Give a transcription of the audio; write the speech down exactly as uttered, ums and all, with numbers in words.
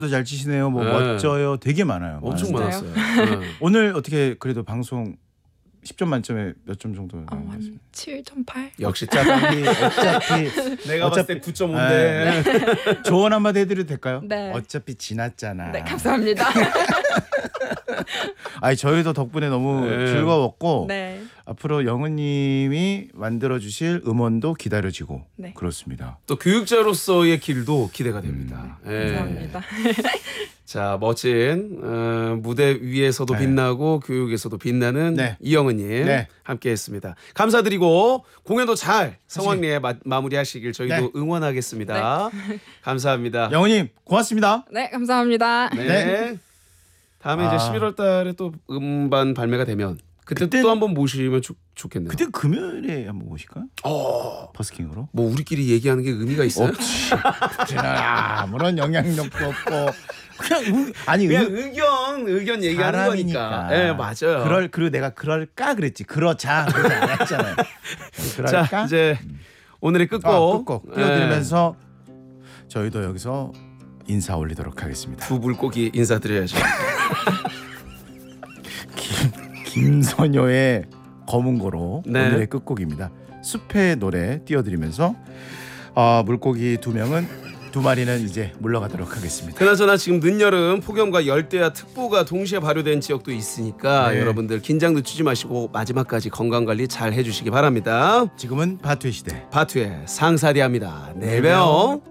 잘 치시네요. 뭐 네. 멋져요. 되게 많아요. 엄청 많아요. 많았어요. 네. 오늘 어떻게 그래도 방송 십 점 만점에 몇 점 정도 어, 나왔어요? 한 칠 점 팔. 역시 짜장이 어차피 내가 봤을 때 어차피- 구 점 오인데 네. 조언 한마디 해드려도 될까요? 네. 어차피 지났잖아. 네, 감사합니다. 아니 저희도 덕분에 너무 네. 즐거웠고 네. 앞으로 영은님이 만들어주실 음원도 기다려지고 네. 그렇습니다. 또 교육자로서의 길도 기대가 됩니다. 음. 예. 감사합니다. 자, 멋진 어, 무대 위에서도 네. 빛나고 교육에서도 빛나는 네. 이영은님 네. 함께했습니다. 감사드리고 공연도 잘 성황리에 마, 마무리하시길 저희도 네. 응원하겠습니다. 감사합니다. 영은님 고맙습니다. 네, 감사합니다. 네. 네. 다음에 아. 이제 십일월 달에 또 음반 발매가 되면 그때 그때는- 또 한번 모시면 좋, 좋겠네요. 그때 금요일에 한번 오실까요? 어, 버스킹으로? 뭐 우리끼리 얘기하는 게 의미가 있어요? 없지. 그때는 아무런 영향력도 없고 그냥 우, 아니 그냥 의- 의견 의견 얘기하는 사람이니까. 거니까. 예, 맞아요. 그럴 그리고 내가 그럴까 그랬지. 그러자 그러지 않았잖아요. 그럴까? 자, 이제 오늘의 끝곡 아, 끝곡 예, 띄워드리면서 저희도 여기서 인사 올리도록 하겠습니다. 두 물고기 인사드려야죠. 김선효의 검은고로 네. 오늘의 끝곡입니다. 숲의 노래 띄워드리면서 어, 물고기 두 명은 두 마리는 이제 물러가도록 하겠습니다. 그나저나 지금 늦여름 폭염과 열대야 특보가 동시에 발효된 지역도 있으니까 네. 여러분들 긴장 늦추지 마시고 마지막까지 건강관리 잘 해주시기 바랍니다. 지금은 바투의 시대. 바투의 상사대합니다. 내일 봬요.